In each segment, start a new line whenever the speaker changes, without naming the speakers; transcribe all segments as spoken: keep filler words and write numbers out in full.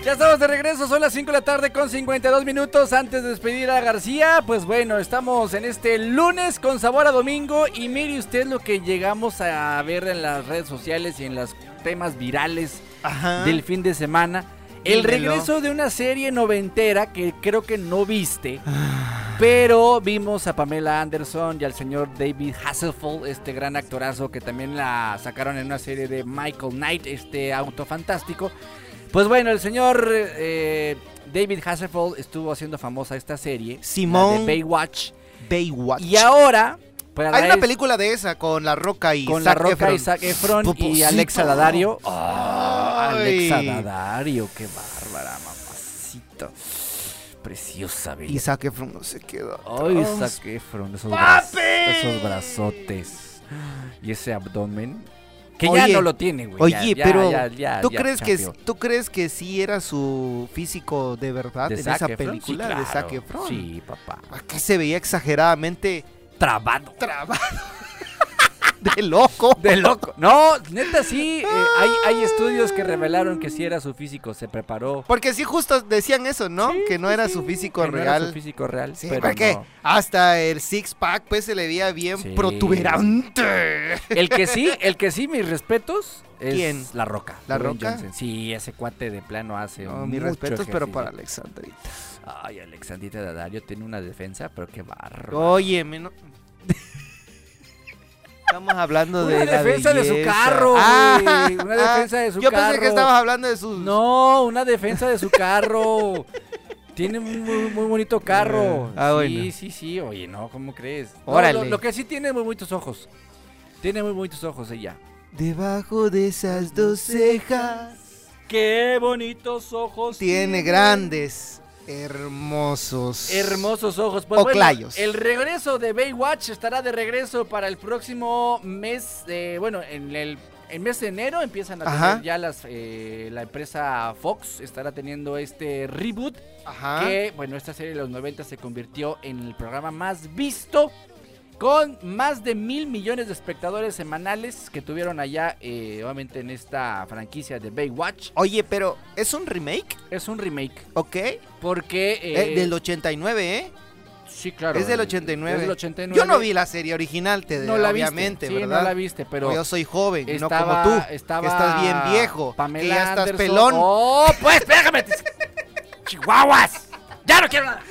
Ya estamos de regreso, son las cinco de la tarde con cincuenta y dos minutos. Antes de despedir a García, pues bueno, estamos en este lunes con sabor a domingo. Y mire usted lo que llegamos a ver en las redes sociales y en los temas virales Ajá. del fin de semana. El Dímelo. regreso de una serie noventera que creo que no viste, pero vimos a Pamela Anderson y al señor David Hasselhoff, este gran actorazo que también la sacaron en una serie de Michael Knight, este auto fantástico. Pues bueno, el señor eh, David Hasselhoff estuvo haciendo famosa esta serie,
Simón
de Baywatch.
Baywatch.
Y ahora... Pues
hay una película de esa con La Roca y
con
Zac
La Roca
Efron.
y Zac Efron Puposito. Y Alexa Daddario. Oh, Alexa Daddario, qué bárbara, mamacita. Preciosa, bella.
Y Zac Efron no se queda.
Ay, Zac Efron, esos, bra- esos brazotes y ese abdomen. Que oye, ya no lo tiene, güey.
Oye,
ya,
pero
ya, ya,
¿tú
ya,
crees
champion.
que tú crees que sí era su físico de verdad
¿De
en
Zac
esa
Efron?
película
Sí, claro.
de Zac Efron?
Sí, papá.
¿A qué se veía exageradamente
trabado?
Trabado. De loco.
De loco. No, neta sí, eh, hay, hay estudios que revelaron que sí era su físico, se preparó.
Porque sí justo decían eso, ¿no?
Sí,
que no
sí,
era
sí,
su físico
que
real.
No era su físico real,
sí,
pero
porque
no.
hasta el six pack pues se le veía bien sí. protuberante.
El que sí, el que sí, mis respetos es
¿Quién?
La Roca.
¿La Roca?
Johnson. Sí, ese cuate de plano hace
no,
mucho
mis respetos,
ejercicio.
pero para Alexandrita.
Ay, Alexandrita Daddario tiene una defensa, pero qué barro.
Oye, menos... Estamos hablando
una
de la
defensa
belleza.
de su carro,
ah,
güey. Una defensa de su
yo
carro.
Yo pensé que estabas hablando de sus...
No, una defensa de su carro. Tiene un muy, muy bonito carro.
Ah,
sí,
bueno.
sí, sí. Oye, no, ¿cómo crees?
Órale.
No, lo, lo que sí tiene muy bonitos ojos. Tiene muy bonitos ojos ella.
Debajo de esas dos cejas.
Qué bonitos ojos.
Tiene, tiene. grandes, hermosos.
Hermosos ojos. Pues
Oclayos.
Bueno, el regreso de Baywatch estará de regreso para el próximo mes. De, bueno, en el, el mes de enero empiezan a
Ajá.
tener ya las eh, la empresa Fox estará teniendo este reboot.
Ajá.
Que, bueno, esta serie de los noventa se convirtió en el programa más visto, con más de mil millones de espectadores semanales que tuvieron allá, eh, obviamente en esta franquicia de Baywatch.
Oye, pero ¿es un remake?
Es un remake.
Ok.
Porque... Eh,
eh, del ochenta y nueve, ¿eh?
Sí, claro.
Es del ochenta y nueve.
Es del ochenta y nueve.
Yo no vi la serie original, te
no la
obviamente,
viste.
¿verdad?
Sí, no la viste, pero...
Yo soy joven,
estaba,
no como tú,
estaba
que estás bien viejo,
Pamela
que ya estás
Anderson.
pelón.
¡Oh, pues, déjame! ¡Chihuahuas! ¡Ya no quiero nada!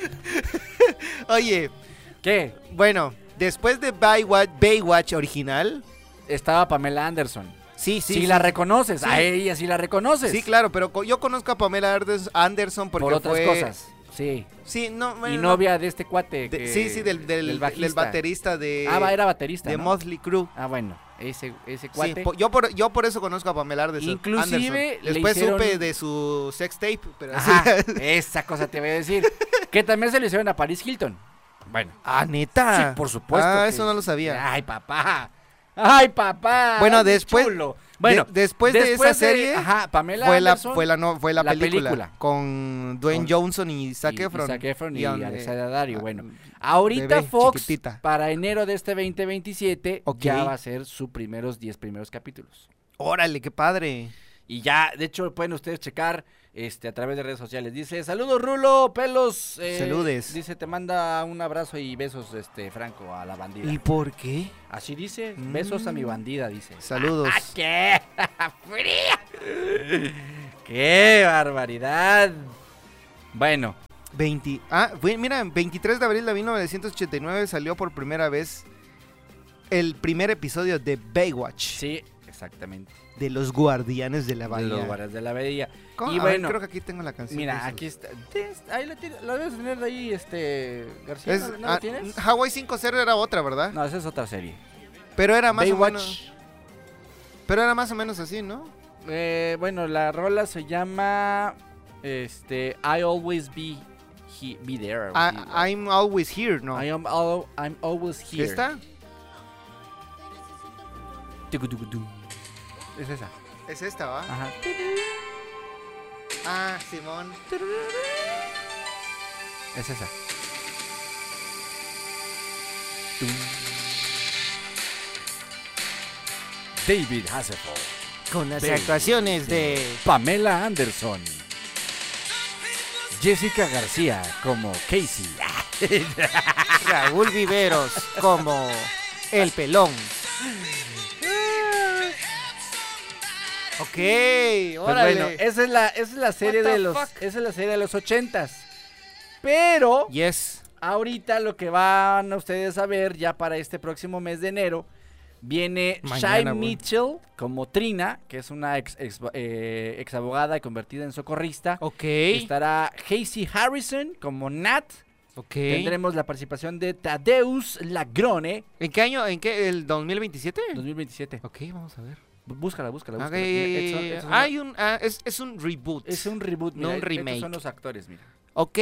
Oye.
¿Qué?
Bueno, después de Baywatch, Baywatch original...
Estaba Pamela Anderson.
Sí, sí.
Sí,
sí.
la reconoces.
Sí.
A ella sí la reconoces.
Sí, claro, pero yo conozco a Pamela Anderson porque
por otras
fue...
cosas. Sí.
Sí, no, bueno,
y novia de este cuate.
de,
que,
sí, sí, del, del,
del,
del baterista de...
Ah, era baterista,
De
¿no?
Motley Crue.
Ah, bueno, ese, ese cuate.
Sí, po, yo, por, yo por eso conozco a Pamela Anderson.
Inclusive
Anderson. Después
hicieron...
supe de su sex tape. Pero
Ajá,
sí.
esa cosa te voy a decir. Que también se le hicieron a Paris Hilton. Bueno.
Ah, ¿neta?
Sí, por supuesto.
Ah,
que...
eso no lo sabía.
Ay, papá. Ay, papá.
Bueno, después...
Chulo. Bueno,
de, después, después de esa serie,
de, ajá, Pamela
fue, la,
Anderson,
fue, la, no, fue la,
la
película,
película
con Dwayne
con,
Johnson y Zac Efron.
Y, y Zac Efron y, y Alexa
eh,
Daddario. Bueno, ahorita
bebé,
Fox,
chiquitita.
para enero de este veinte veintisiete,
okay.
ya va a ser sus primeros diez primeros capítulos.
Órale, qué padre.
Y ya, de hecho, pueden ustedes checar este a través de redes sociales. Dice, saludos Rulo, pelos. Eh,
Saludes.
Dice, te manda un abrazo y besos, este Franco, a la bandida.
¿Y por qué?
Así dice, mm. besos a mi bandida, dice.
Saludos.
¡Ah, qué! ¡Fría! ¡Qué barbaridad! Bueno.
veinte Ah, mira, veintitrés de abril de mil novecientos ochenta y nueve salió por primera vez el primer episodio de Baywatch.
Sí, exactamente.
De los Guardianes de la Bahía.
De los Guardianes de la Bahía.
¿Cómo?
Y
a
bueno,
ver, creo que aquí tengo la canción.
Mira, aquí está. Ahí la, la debes tener ahí, este. García.
Es,
¿No, ¿no
ah,
la tienes?
Hawaii cinco cero era otra, ¿verdad?
No, esa es otra serie.
Pero era más
Baywatch.
o menos. Pero era más o menos así, ¿no?
Eh, bueno, la rola se llama. Este. I always be, he, be there.
I, I'm always here, ¿no?
I am all, I'm always here.
¿Esta?
Es esa.
Es esta, ¿va?
Ajá.
Ah, Simón.
Es esa. David Hasselhoff.
Con las
Baby.
actuaciones de
Pamela Anderson. Jessica García como Casey.
Raúl Viveros como el pelón. Ok,
Pues
órale.
bueno, esa es la, esa es la serie
What the
de los,
fuck?
esa es la serie de los ochentas. Pero
Yes.
ahorita lo que van a ustedes a ver ya para este próximo mes de enero viene
Mañana,
Shy
güey.
Mitchell como Trina, que es una ex, ex, eh, ex abogada y convertida en socorrista.
Ok.
Estará Casey Harrison como Nat.
Ok.
Tendremos la participación de Tadeusz Lagrone.
¿En qué año? ¿En qué? ¿El dos mil veintisiete?
dos mil veintisiete.
Ok, vamos a ver.
Búscala, búscala,
Ok,
búscala. Mira, Edson- Edson-
Hay un, ah, es, es un reboot.
Es un reboot,
no
mira,
un
estos
remake.
son los actores, mira.
Ok.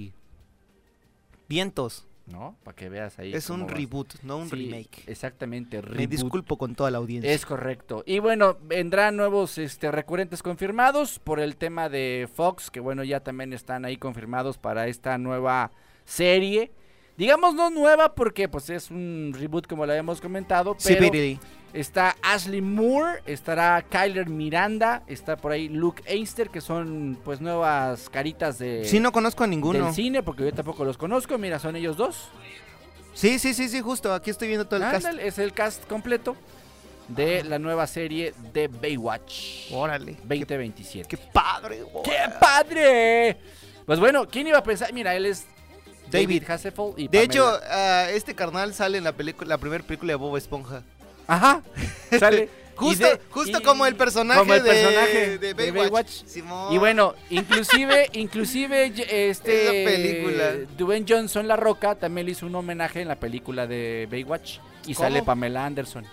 Vientos.
¿No? Para que veas ahí.
Es un
cómo va.
reboot, no un
Sí,
remake.
Exactamente,
Me
reboot.
disculpo con toda la audiencia.
Es correcto. Y bueno, vendrán nuevos este, recurrentes confirmados por el tema de Fox, que bueno, ya también están ahí confirmados para esta nueva serie. Digamos no nueva porque pues es un reboot como lo habíamos comentado,
Sí,
pero
Pirili.
está Ashley Moore, estará Kyler Miranda, está por ahí Luke Einster, que son pues nuevas caritas de
Sí, no conozco a ninguno.
del cine, porque yo tampoco los conozco. Mira, son ellos dos.
Sí, sí, sí, sí, justo. Aquí estoy viendo todo el cast.
Ándale, es el cast completo de la nueva serie de Baywatch
Órale.
veinte veintisiete.
Qué, qué padre, güey.
¡Qué padre! Pues bueno, ¿quién iba a pensar? Mira, él es David,
David.
Hasselhoff y
De
Pamela.
hecho, ah, este carnal sale en la película, la primera película de Bob Esponja.
Ajá, sale.
Justo,
Y de-
justo
y-
como el personaje,
como el
de,
personaje
de,
de
Baywatch.
Baywatch.
Simón.
Y bueno, inclusive, inclusive y- este
Esa película.
Dwayne Johnson La Roca también le hizo un homenaje en la película de Baywatch y
¿Cómo?
sale Pamela Anderson.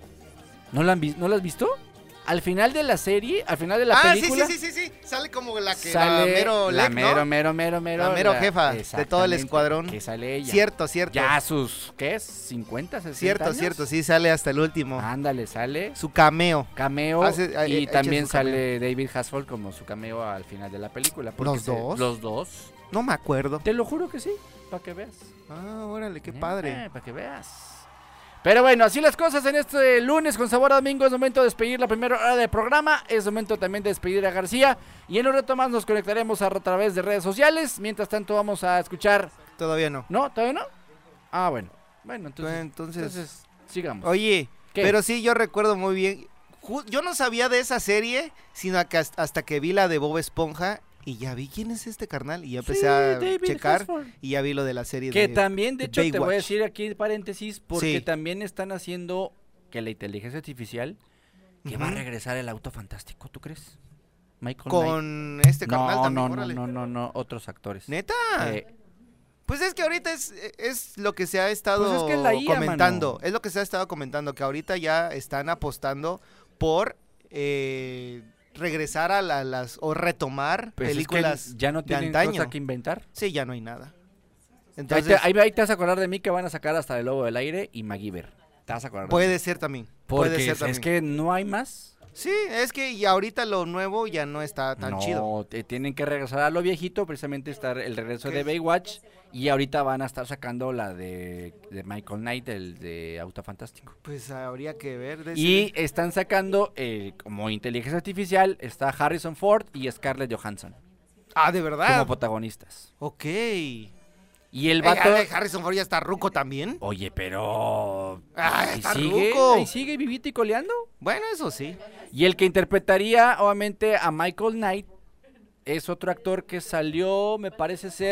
¿No la han vi- ¿No la has visto? Al final de la serie, al final de la
ah, sí,
película,
sí, sí, sí, sí. Sale como la que
sale
la mero,
la
leg, ¿no?
mero, mero, mero, mero,
La mero jefa de todo el
exactamente,
escuadrón.
que sale ella.
Cierto, cierto.
Ya a sus, ¿qué es? ¿cincuenta, sesenta
Cierto,
años?
cierto, sí, sale hasta el último.
Ándale, sale.
Su cameo.
Cameo
Hace- eh,
y
echa
también
su cameo.
sale David Hasselhoff como su cameo al final de la película. porque
¿Los
se-
dos?
Los dos.
No me acuerdo.
Te lo juro que sí, para que veas.
Ah, órale, qué
Eh,
padre.
para que veas. Pero bueno, así las cosas en este lunes con sabor a domingo. Es momento de despedir la primera hora del programa. Es momento también de despedir a García. Y en un rato más nos conectaremos a, a través de redes sociales. Mientras tanto vamos a escuchar...
Todavía no.
¿No? ¿Todavía no? Ah, bueno. Bueno, entonces,
Entonces,
entonces sigamos.
oye,
¿Qué?
pero sí, yo recuerdo muy bien. Ju- Yo no sabía de esa serie, sino que hasta, hasta que vi la de Bob Esponja y ya vi quién es este carnal y ya empecé
Sí,
a
David
checar
Hasselhoff.
y ya vi lo de la serie
Que
de
también, de
de
hecho, te voy a
Baywatch.
decir aquí en paréntesis, porque
Sí.
también están haciendo que la inteligencia artificial, que va a
Ujú.
regresar el auto fantástico, ¿tú crees? Michael Knight.
con este carnal
No,
también.
no, no,
órale.
no, no, no, otros actores.
¿Neta?
Eh,
Pues es que ahorita es, es lo que se ha estado
Pues es que es la I A,
comentando.
mano.
Es lo que se ha estado comentando, que ahorita ya están apostando por eh, regresar a la- las o retomar
pues es que
películas
ya no
de
tienen
antaño.
cosa que inventar.
Sí, ya no hay nada.
Ahí
Entonces,
te, ahí, ahí te vas a acordar de mí que van a sacar hasta el Lobo del Aire y MacGyver. Te vas a acordar de mí.
puede ser también.
Porque
puede ser
es,
también.
es que no hay más.
Sí, es que y ahorita lo nuevo ya no está tan
no,
chido.
te- tienen que regresar a lo viejito, precisamente estar el regreso
¿Qué
de
es?
Baywatch. Y ahorita van a estar sacando la de, de Michael Knight, el de Auto Fantástico.
Pues habría que ver. De
Y
ese-
están sacando, eh, como inteligencia artificial, está Harrison Ford y Scarlett Johansson
Ah, de
como
verdad.
protagonistas.
Ok.
Y el
Eh,
vato...
Ale- Harrison Ford ya está ruco también.
Oye, pero...
Ah,
ahí
está
sigue,
ruco.
ahí sigue vivito y coleando.
Bueno, eso sí.
Y el que interpretaría, obviamente, a Michael Knight es otro actor que salió, me parece ser...